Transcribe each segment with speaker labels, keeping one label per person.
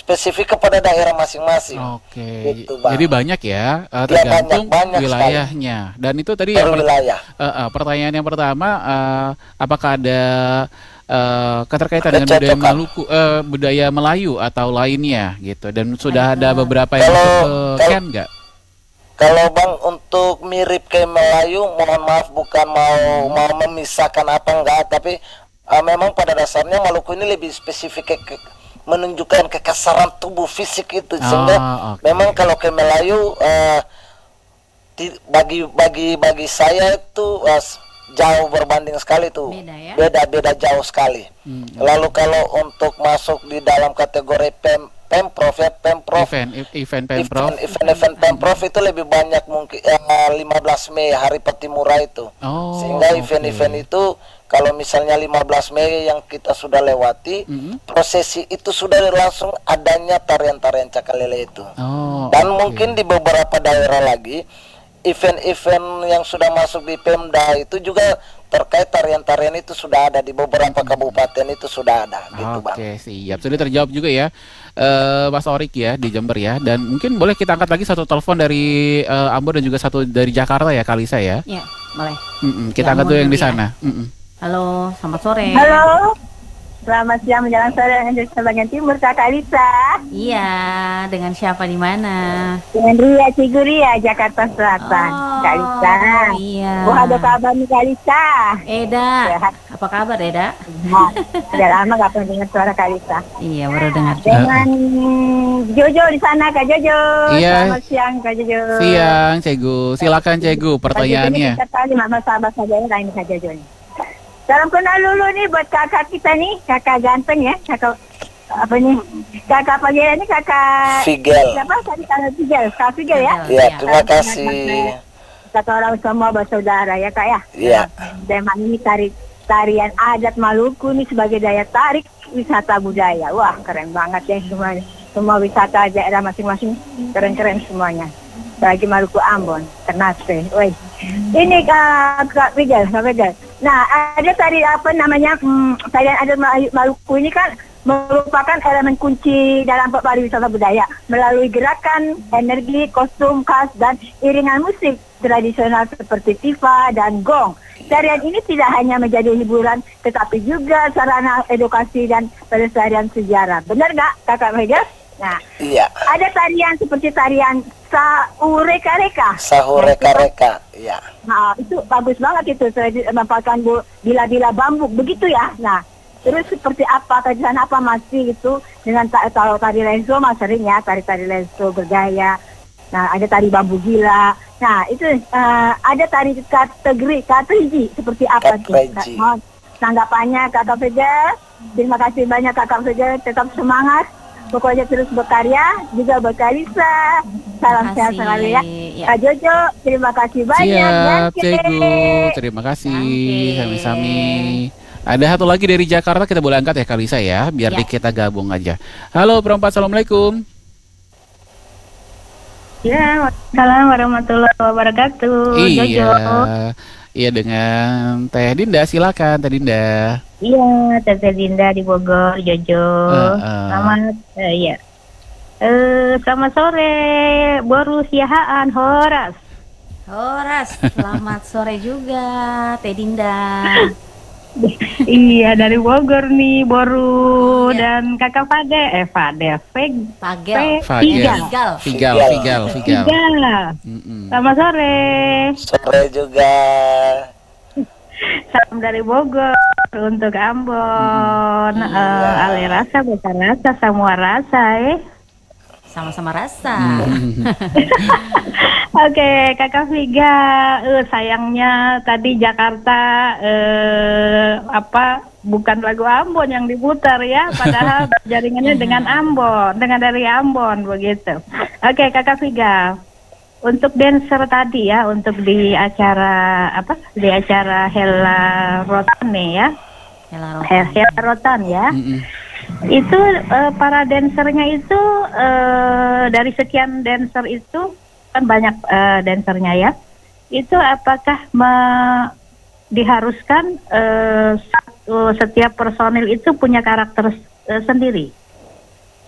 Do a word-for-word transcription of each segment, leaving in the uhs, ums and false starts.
Speaker 1: spesifik kepada daerah masing-masing.
Speaker 2: Oke,
Speaker 1: Gitu, Bang.
Speaker 2: jadi banyak ya, uh,
Speaker 1: Ya,
Speaker 2: tergantung
Speaker 1: banyak, banyak
Speaker 2: wilayahnya. Dan itu tadi
Speaker 1: per
Speaker 2: yang per-
Speaker 1: wilayah.
Speaker 2: uh, uh, pertanyaan yang pertama, uh, apakah ada uh, keterkaitan dengan budaya
Speaker 1: Kecocokan.
Speaker 2: Maluku, uh, budaya Melayu atau lainnya gitu? Dan sudah ada
Speaker 3: Baiklah.
Speaker 2: beberapa yang masuk
Speaker 1: Kalau
Speaker 2: ke
Speaker 1: kalau
Speaker 2: Ken nggak?
Speaker 1: kalau Bang untuk mirip ke Melayu, mohon maaf bukan mau
Speaker 2: Hmm.
Speaker 1: mau memisahkan apa enggak, tapi uh, memang pada dasarnya Maluku ini lebih spesifik ke, ke- menunjukkan kekasaran tubuh fisik itu, sehingga
Speaker 2: Oh, oke.
Speaker 1: memang kalau ke Melayu uh, ti- bagi bagi bagi saya itu uh, s- jauh berbanding sekali tuh,
Speaker 3: Beda ya.
Speaker 1: beda beda jauh sekali.
Speaker 2: Hmm.
Speaker 1: Lalu kalau untuk masuk di dalam kategori pem pemprov ya pemprov
Speaker 2: Event, e- event Pemprov.
Speaker 1: event event event pemprov itu lebih banyak mungkin eh, lima belas Mei Hari Petimura itu,
Speaker 2: Oh,
Speaker 1: sehingga
Speaker 2: oke.
Speaker 1: event-event itu kalau misalnya lima belas Mei yang kita sudah lewati,
Speaker 2: Mhm.
Speaker 1: prosesi itu sudah langsung adanya tarian-tarian cakalele itu.
Speaker 2: Oh,
Speaker 1: Dan
Speaker 2: oke.
Speaker 1: mungkin di beberapa daerah lagi event-event yang sudah masuk di Pemda itu juga terkait tarian-tarian itu sudah ada di beberapa kabupaten itu sudah ada gitu, Bang.
Speaker 2: Oke, siap. Sudah terjawab juga ya, eh Mas Orik ya di Jember ya. Dan mungkin boleh kita angkat lagi satu telepon dari eh, Ambon dan juga satu dari Jakarta ya, Kalisa ya.
Speaker 3: Ya, boleh.
Speaker 2: Mm-mm, kita
Speaker 3: Ya,
Speaker 2: angkat dulu yang di
Speaker 3: Ambon dulu
Speaker 2: sana. Mm-mm.
Speaker 3: Halo, selamat sore.
Speaker 4: Halo, selamat siang menjelang sore Indonesia bagian timur, Kakak Lisa.
Speaker 3: Iya, dengan siapa di mana?
Speaker 4: Dengan Ria Ciguria, Jakarta Selatan, Kak Lisa.
Speaker 3: Iya.
Speaker 4: Wah, ada kabar nih Kak Lisa.
Speaker 3: Eda,
Speaker 4: Sehat.
Speaker 3: apa kabar Eda?
Speaker 4: Nah, udah lama gak pernah dengar suara Kak Lisa.
Speaker 3: Iya, baru dengar.
Speaker 4: Dengan Jojo di sana, Kak Jojo.
Speaker 2: Iya.
Speaker 4: Selamat siang, Kak Jojo.
Speaker 2: Siang, Cegu. Silakan Cegu pertanyaannya.
Speaker 4: Kita tahu mama sahabat saja ini Kak Jojo nih. Salam kenal dulu nih buat kakak kita nih, kakak ganteng ya, kakak apa nih, kakak pagi ini kakak
Speaker 1: Figel.
Speaker 4: siapa tadi kakak Figel, Kak Figel ya.
Speaker 3: Figel.
Speaker 1: Ya,
Speaker 3: Iya.
Speaker 1: terima kasih.
Speaker 4: Kata orang semua bersaudara ya kak ya.
Speaker 1: Iya.
Speaker 4: Memang ini tari tarian adat Maluku nih sebagai daya tarik wisata budaya. Wah keren banget ya semuanya. Semua wisata daerah masing-masing keren-keren semuanya. Bagi Maluku Ambon, Ternate. Woi. Ini Kak Kak Figel, Kak Figel. Nah, ada tari apa namanya? Hmm, tarian adat Mal- Maluku ini kan merupakan elemen kunci dalam pariwisata budaya melalui gerakan, energi, kostum khas dan iringan musik tradisional seperti tifa dan gong. Tarian ini tidak hanya menjadi hiburan, tetapi juga sarana edukasi dan pelestarian sejarah. Benar nggak, Kakak Figel? Nah,
Speaker 1: Iya.
Speaker 4: ada tarian seperti tarian Saureka-reka.
Speaker 1: Sahur reka-reka. Iya.
Speaker 4: Nah, itu bagus banget itu, tradi- memanfaatkan bu- bila-bila bambu, begitu ya. Nah, terus seperti apa, tarian apa masih itu, dengan ta- kalau tari lenso mas sering ya, tari-tari lenso bergaya. Nah, ada tari bambu gila. Nah, itu eh, ada tari kategori katriji, seperti apa sih?
Speaker 1: Katriji.
Speaker 4: Mohon tanggapannya Kakak Fegel. Terima kasih banyak Kakak Fegel, tetap semangat. Pokoknya terus berkarya, juga buat Kak Lisa. Salam
Speaker 3: Terima
Speaker 4: sehat
Speaker 3: kasih.
Speaker 4: selalu ya.
Speaker 3: Ya.
Speaker 4: Kak Jojo, terima kasih banyak.
Speaker 2: Siap,
Speaker 4: Yanke.
Speaker 2: Cegu. Terima kasih.
Speaker 3: Yanke.
Speaker 2: Sami-sami. Ada satu lagi dari Jakarta, kita boleh angkat ya Kalisa ya, biar
Speaker 3: Ya.
Speaker 2: di kita gabung aja. Halo perempat, assalamualaikum.
Speaker 4: Ya, Waalaikumsalam warahmatullahi wabarakatuh.
Speaker 2: Iya,
Speaker 4: Jojo.
Speaker 2: iya dengan Teh Dinda, silakan Teh Dinda.
Speaker 4: Iya, Tete Dinda di Bogor, Jojo.
Speaker 2: Heeh.
Speaker 4: Selamat, eh, iya. Eh, selamat sore, Boru Siahaan, Horas.
Speaker 3: Horas, selamat sore juga, Teh Dinda.
Speaker 4: Iya, dari Bogor nih, Boru
Speaker 3: Iya.
Speaker 4: dan Kakak Fade, eh Fade, Feg,
Speaker 3: Pagel.
Speaker 2: Fagel.
Speaker 4: Tiga.
Speaker 3: Figal.
Speaker 2: Figal,
Speaker 1: Figal.
Speaker 2: Figal, Figal.
Speaker 4: Tiga.
Speaker 2: Mm-mm.
Speaker 4: Selamat sore.
Speaker 1: Sore juga.
Speaker 4: Salam dari Bogor untuk Ambon.
Speaker 3: Hmm.
Speaker 4: Eh,
Speaker 1: Iya.
Speaker 4: ale rasa, besar rasa, semua rasa, eh.
Speaker 3: Sama-sama rasa.
Speaker 2: Mm.
Speaker 4: Oke, Kakak Viga, eh, sayangnya tadi Jakarta eh, apa bukan lagu Ambon yang diputar ya, padahal jaringannya dengan Ambon, dengan dari Ambon begitu. Oke, Kakak Viga, untuk dancer tadi ya, untuk di acara apa? Di acara Hela Rotan nih ya,
Speaker 3: Hela Rotan.
Speaker 4: He- Hela Rotan ya.
Speaker 2: Mm-mm.
Speaker 4: Itu eh, para dancernya itu eh, dari sekian dancer itu kan banyak eh, dancernya ya. Itu apakah me- diharuskan eh, satu, setiap personil itu punya karakter eh, sendiri?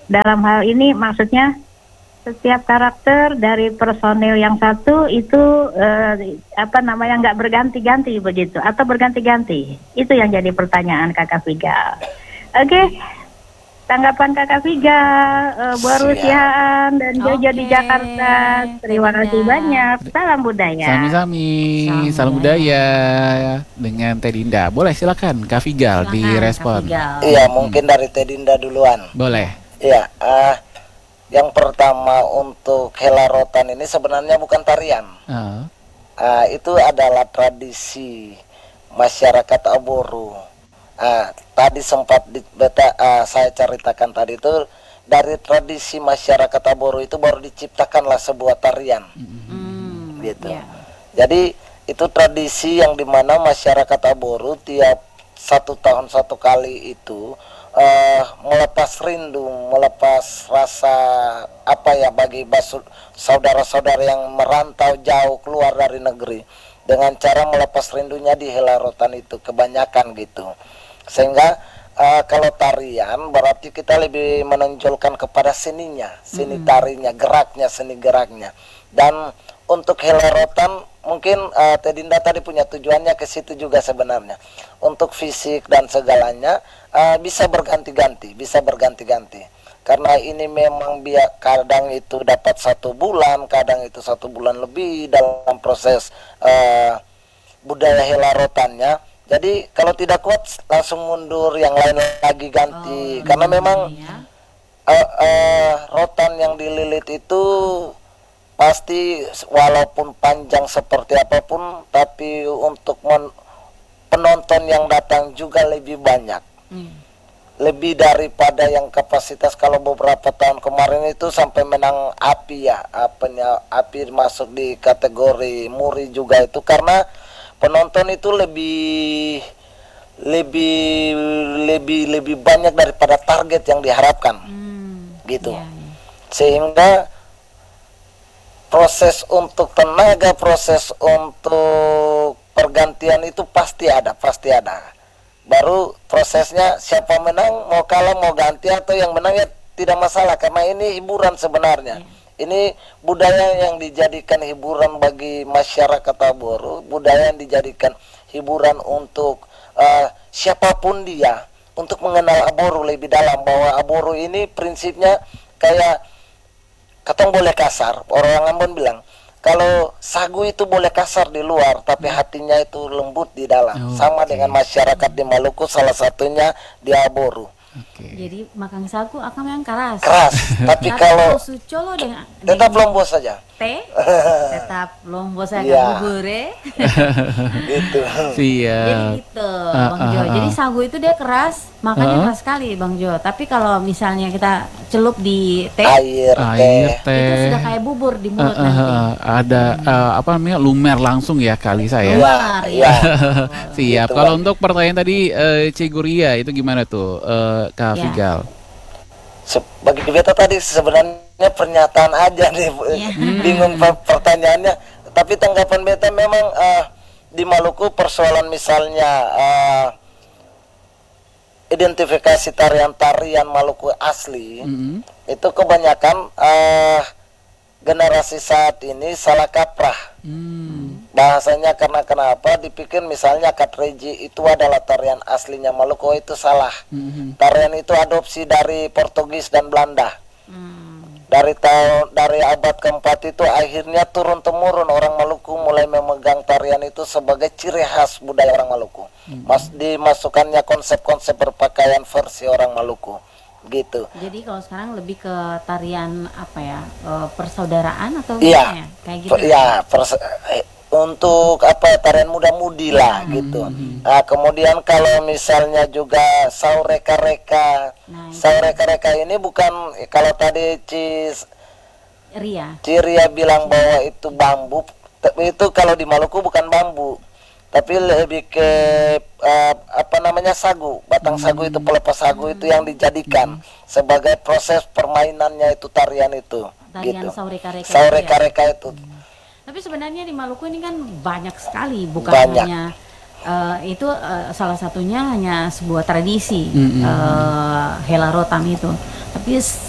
Speaker 4: dalam hal ini maksudnya setiap karakter dari personil yang satu itu eh, apa namanya nggak berganti-ganti begitu atau berganti-ganti? Itu yang jadi pertanyaan Kakak Figal. Oke, tanggapan Kakak Figal, eh, Bu Rusiaan dan Jojo di
Speaker 3: Oke,
Speaker 4: Jakarta. Terima
Speaker 3: Teh
Speaker 4: kasih
Speaker 3: Dinda.
Speaker 4: banyak. Salam budaya.
Speaker 2: Sami-sami,
Speaker 3: Salam
Speaker 2: salam budaya dengan Teh Dinda. Boleh silakan Kak Figal
Speaker 3: Silakan,
Speaker 2: direspon.
Speaker 3: Kak Figal.
Speaker 1: Iya, mungkin dari Teh Dinda duluan.
Speaker 2: Boleh.
Speaker 1: Iya, ah, yang pertama untuk Hela Rotan ini sebenarnya bukan tarian.
Speaker 2: Ah,
Speaker 1: Ah, itu adalah tradisi masyarakat Aboru. Ah, tadi sempat di, beta, ah, saya ceritakan tadi itu dari tradisi masyarakat Aboru itu baru diciptakanlah sebuah tarian,
Speaker 3: Hmm,
Speaker 1: gitu.
Speaker 3: ya.
Speaker 1: Jadi itu tradisi yang dimana masyarakat Aboru tiap satu tahun satu kali itu eh, melepas rindu, melepas rasa apa ya bagi basu- saudara-saudara yang merantau jauh keluar dari negeri dengan cara melepas rindunya di Hela Rotan itu kebanyakan gitu. Sehingga eh, kalau tarian berarti kita lebih menonjolkan kepada seninya, seni tarinya, geraknya, seni geraknya. Dan untuk Hela Rotan mungkin uh, Teh Dinda tadi punya tujuannya ke situ juga sebenarnya. Untuk fisik dan segalanya uh, bisa berganti-ganti, bisa berganti-ganti. Karena ini memang biar kadang itu dapat satu bulan, kadang itu satu bulan lebih dalam proses uh, budaya Hela Rotannya. Jadi kalau tidak kuat langsung mundur, yang lain lagi ganti.
Speaker 3: Oh,
Speaker 1: Karena memang
Speaker 3: ya.
Speaker 1: uh, uh, rotan yang dililit itu pasti walaupun panjang seperti apapun, tapi untuk men- penonton yang datang juga lebih banyak,
Speaker 3: Hmm.
Speaker 1: lebih daripada yang kapasitas. Kalau beberapa tahun kemarin itu sampai menang api ya, apanya api masuk di kategori muri juga itu karena penonton itu lebih lebih lebih lebih banyak daripada target yang diharapkan,
Speaker 3: Hmm.
Speaker 1: gitu.
Speaker 3: Ya, ya.
Speaker 1: Sehingga proses untuk tenaga, proses untuk pergantian itu pasti ada, pasti ada. Baru prosesnya siapa menang, mau kalah, mau ganti atau yang menang ya tidak masalah karena ini hiburan sebenarnya. Ini budaya yang dijadikan hiburan bagi masyarakat Aboru, budaya yang dijadikan hiburan untuk uh, siapapun dia untuk mengenal Aboru lebih dalam, bahwa Aboru ini prinsipnya kayak katong boleh kasar, orang Ambon bilang kalau sagu itu boleh kasar di luar tapi hatinya itu lembut di dalam.
Speaker 2: Oh,
Speaker 1: Sama
Speaker 2: oke.
Speaker 1: dengan masyarakat di Maluku, salah satunya di Aboru
Speaker 2: Oke.
Speaker 3: Jadi makan sagu akan yang keras.
Speaker 1: keras tapi
Speaker 3: Tapi
Speaker 1: kalau
Speaker 3: sucolo dengan
Speaker 1: tetap lombok saja
Speaker 3: teh tetap lombo saya
Speaker 1: Iya.
Speaker 3: bubur ya.
Speaker 1: gitu.
Speaker 3: Jadi
Speaker 2: Siap.
Speaker 3: gitu
Speaker 2: Ah,
Speaker 3: Bang
Speaker 2: ah,
Speaker 3: Jo.
Speaker 2: ah.
Speaker 3: Jadi sagu itu dia keras, makanya
Speaker 2: Ah.
Speaker 3: keras sekali Bang Jo. Tapi kalau misalnya kita celup di teh,
Speaker 1: Air,
Speaker 2: Air
Speaker 1: teh,
Speaker 3: itu
Speaker 2: teh.
Speaker 3: sudah kayak bubur di
Speaker 2: Eh,
Speaker 3: mulut
Speaker 2: eh,
Speaker 3: nanti.
Speaker 2: eh, ada eh, apa namanya lumer langsung ya kali saya.
Speaker 3: Luar,
Speaker 1: ya,
Speaker 3: ya.
Speaker 2: Siap.
Speaker 1: Gitu,
Speaker 2: Kalau
Speaker 1: Bang.
Speaker 2: untuk pertanyaan tadi eh, Ciguria itu gimana tuh eh, Kak
Speaker 3: Ya.
Speaker 2: Figal?
Speaker 1: Se- bagi beta tadi sebenarnya pernyataan aja nih,
Speaker 3: Iya.
Speaker 1: bingung per- pertanyaannya. Tapi tanggapan beta memang eh, di Maluku persoalan misalnya eh, identifikasi tarian-tarian Maluku asli
Speaker 2: Mm-mm.
Speaker 1: itu kebanyakan eh, generasi saat ini salah kaprah.
Speaker 2: Hmm.
Speaker 1: Bahasanya karena kenapa dipikir misalnya Katreji itu adalah tarian aslinya Maluku, itu salah.
Speaker 2: Mhm.
Speaker 1: Tarian itu adopsi dari Portugis dan Belanda.
Speaker 3: Hmm.
Speaker 1: Dari tahun dari abad keempat itu akhirnya turun temurun orang Maluku mulai memegang tarian itu sebagai ciri khas budaya orang Maluku. Mas dimasukkannya konsep-konsep berpakaian versi orang Maluku. Gitu.
Speaker 3: Jadi kalau sekarang lebih ke tarian apa ya, eh, persaudaraan atau
Speaker 1: Iya.
Speaker 3: gimana ya? Kayak gitu.
Speaker 1: Per- ya, pers- eh, untuk apa tarian muda-mudi lah gitu. Nah, kemudian kalau misalnya juga saureka-reka,
Speaker 3: Nah, itu
Speaker 1: saureka-reka ini bukan eh, kalau tadi Cis
Speaker 3: Ria.
Speaker 1: Ciria bilang bahwa itu bambu, tapi itu kalau di Maluku bukan bambu, tapi lebih ke eh, apa namanya sagu, batang sagu itu, pelepas sagu itu yang dijadikan sebagai proses permainannya itu tarian itu,
Speaker 3: Tarian
Speaker 1: gitu.
Speaker 3: saureka-reka itu ya.
Speaker 1: Saureka-reka itu.
Speaker 3: Tapi sebenarnya di Maluku ini kan banyak sekali, bukan
Speaker 1: Banyak.
Speaker 3: hanya eh, itu eh, salah satunya hanya sebuah tradisi
Speaker 2: Mm-mm.
Speaker 3: eh, Hela Rotan itu. Tapi s-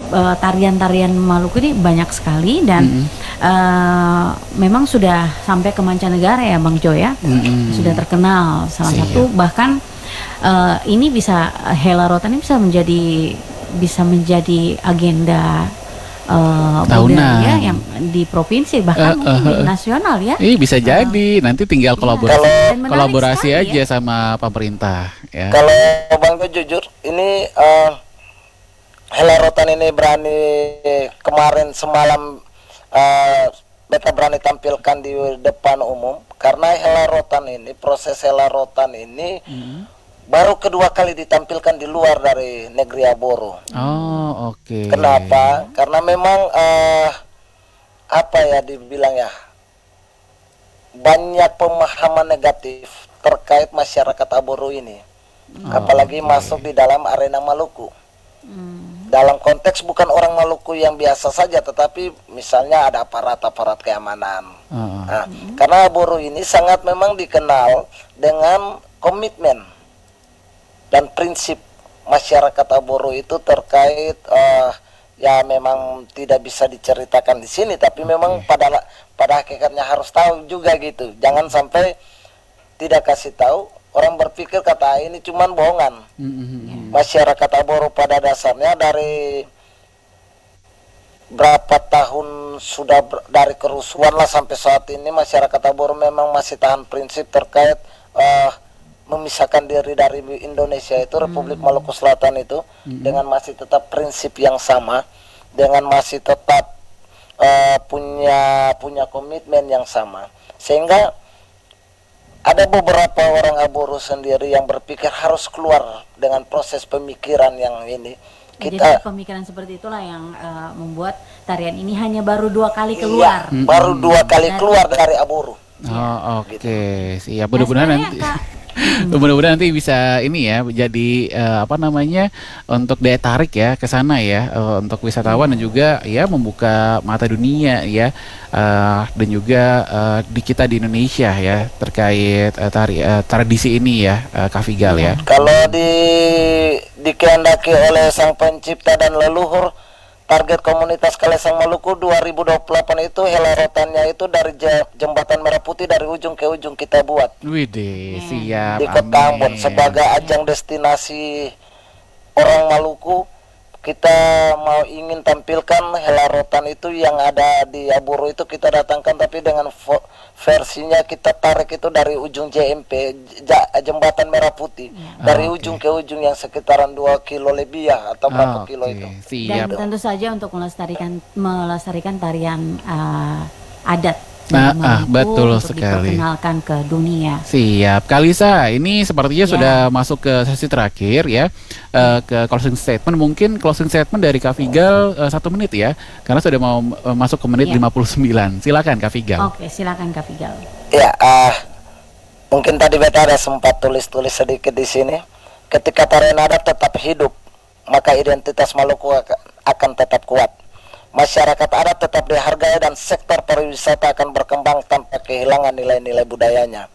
Speaker 3: uh, tarian-tarian Maluku ini banyak sekali dan mm-hmm. uh, memang sudah sampai ke mancanegara ya Bang Jo ya, mm-hmm. sudah terkenal. Salah Siap. satu bahkan uh, ini bisa Hela Rotan ini bisa menjadi bisa menjadi agenda Uh, budaya yang di provinsi bahkan uh, uh, mungkin di nasional ya.
Speaker 2: Iya bisa jadi uh, nanti tinggal kolaborasi
Speaker 1: iya.
Speaker 2: kolaborasi aja
Speaker 3: ya.
Speaker 2: sama pemerintah. Ya.
Speaker 1: Kalau Bang Jo jujur, ini uh, Hela Rotan ini berani kemarin semalam uh, beta berani tampilkan di depan umum karena Hela Rotan ini proses Hela Rotan ini. Mm-hmm. Baru kedua kali ditampilkan di luar dari negeri Aboro.
Speaker 2: Oh, oke. Okay.
Speaker 1: Kenapa? Karena memang uh, apa ya dibilang ya, banyak pemahaman negatif terkait masyarakat Aboro ini, oh, apalagi okay. masuk di dalam arena Maluku. Hmm. Dalam konteks bukan orang Maluku yang biasa saja, tetapi misalnya ada aparat-aparat keamanan. Uh. Nah, hmm. Karena Aboro ini sangat memang dikenal dengan komitmen dan prinsip masyarakat Aboro itu terkait uh, ya memang tidak bisa diceritakan di sini, tapi okay. memang pada pada hakikatnya harus tahu juga gitu. Jangan sampai tidak kasih tahu, orang berpikir kata ini cuman bohongan. Mm-hmm. Masyarakat Aboro pada dasarnya dari berapa tahun sudah ber, dari kerusuhan lah sampai saat ini masyarakat Aboro memang masih tahan prinsip terkait uh, memisahkan diri dari Indonesia itu Republik hmm. Maluku Selatan itu hmm. dengan masih tetap prinsip yang sama, dengan masih tetap uh, punya punya komitmen yang sama, sehingga ada beberapa orang Aboro sendiri yang berpikir harus keluar dengan proses pemikiran yang ini.
Speaker 3: Kita, jadi pemikiran seperti itulah yang uh, membuat tarian ini hanya baru dua kali keluar.
Speaker 1: Iya, baru dua kali dari, keluar dari Aboro.
Speaker 2: Oh oke, okay. Gitu. Siap. Mudah-mudahan nah, nanti. Hmm. Mudah-mudahan nanti bisa ini ya jadi uh, apa namanya untuk daya tarik ya ke sana ya uh, untuk wisatawan dan juga ya membuka mata dunia ya uh, dan juga uh, di kita di Indonesia ya terkait uh, tari, uh, tradisi ini ya uh, Kafigal ya.
Speaker 1: Kalau di dikehendaki oleh Sang Pencipta dan leluhur, target komunitas Kalesang Maluku dua ribu dua puluh delapan itu Hela Rotannya itu dari Jembatan Merah Putih dari ujung ke ujung kita buat.
Speaker 2: Widih, siap.
Speaker 1: Di Kota Ambon sebagai ajang destinasi orang Maluku, kita mau ingin tampilkan Hela Rotan itu yang ada di Aboro itu kita datangkan, tapi dengan versinya kita tarik itu dari ujung J M P Jembatan Merah Putih ya. Dari oh, ujung okay. ke ujung yang sekitaran dua kilo lebih ya atau berapa oh, kilo okay. itu.
Speaker 3: Siap. Dan tentu saja untuk melestarikan melestarikan tarian uh, adat
Speaker 2: Nah, ah, betul untuk sekali.
Speaker 3: Diperkenalkan ke dunia.
Speaker 2: Siap, Kalisa. Ini sepertinya ya. sudah masuk ke sesi terakhir ya, uh, ke closing statement. Mungkin closing statement dari Kafigal uh, satu menit ya, karena sudah mau uh, masuk ke menit ya. lima puluh sembilan. Silakan Kafigal.
Speaker 3: Oke, silakan Kafigal.
Speaker 1: Ya, uh, mungkin tadi beta ada sempat tulis-tulis sedikit di sini. Ketika tarian adat tetap hidup, maka identitas Maluku akan tetap kuat. Masyarakat adat tetap dihargai dan sektor pariwisata akan berkembang tanpa kehilangan nilai-nilai budayanya.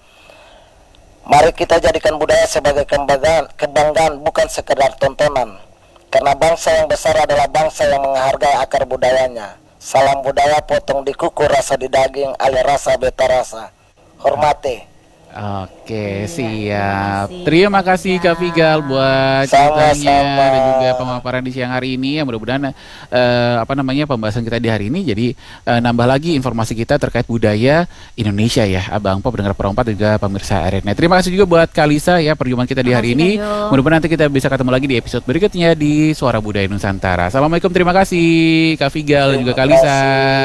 Speaker 1: Mari kita jadikan budaya sebagai kebanggaan, kebanggaan bukan sekedar tontonan. Karena bangsa yang besar adalah bangsa yang menghargai akar budayanya. Salam budaya, potong di kuku, rasa di daging, alih rasa beta rasa. Hormati.
Speaker 2: Oke, siap. Terima kasih Kak Figal buat ceritanya dan juga pemaparan di siang hari ini. Ya, mudah-mudahan uh, apa namanya pembahasan kita di hari ini jadi uh, nambah lagi informasi kita terkait budaya Indonesia ya, Abang Po, pendengar perempat dan juga pemirsa R N. Terima kasih juga buat Kalisa ya perjumpaan kita di hari ini. Mudah-mudahan nanti kita bisa ketemu lagi di episode berikutnya di Suara Budaya Nusantara. Assalamualaikum, terima kasih Kak Figal dan juga Kalisa.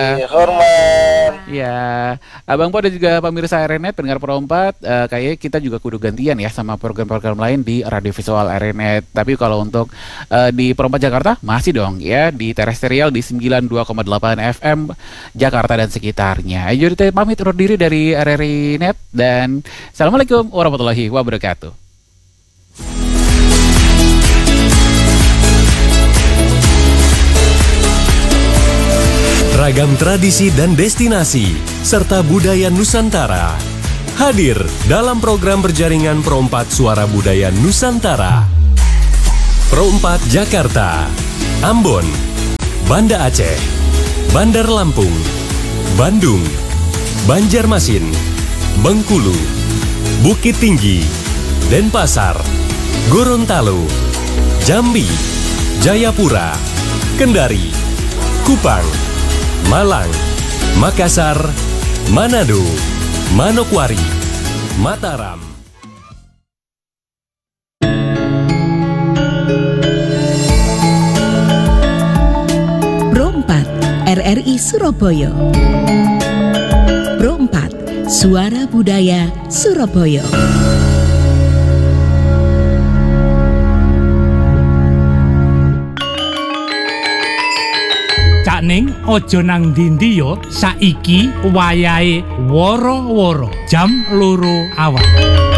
Speaker 1: Hormat.
Speaker 2: Ya, Abang Po dan juga pemirsa R N, pendengar perempat. Uh, kayaknya kita juga kudu gantian ya sama program-program lain di radio visual R N. Tapi kalau untuk uh, di Perempat Jakarta masih dong ya di terestrial di sembilan puluh dua koma delapan F M Jakarta dan sekitarnya. Ayo kita pamit undur diri dari R R I Net dan Assalamualaikum warahmatullahi wabarakatuh.
Speaker 5: Ragam tradisi dan destinasi serta budaya Nusantara hadir dalam program berjaringan Perempat Suara Budaya Nusantara. Perempat Jakarta, Ambon, Banda Aceh, Bandar Lampung, Bandung, Banjarmasin, Bengkulu, Bukit Tinggi, Denpasar, Gorontalo, Jambi, Jayapura, Kendari, Kupang, Malang, Makassar, Manado, Manokwari, Mataram.
Speaker 6: Pro empat R R I Surabaya. Pro empat Suara Budaya Surabaya.
Speaker 7: Cak Ning ojo nang ndi-ndi yo, saiki wayahe woro-woro jam loro awan.